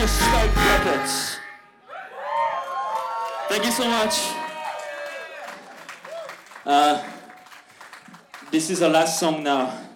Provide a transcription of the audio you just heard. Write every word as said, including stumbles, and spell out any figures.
Future Scope Puppets. Thank you so much. Uh, this is our last song now.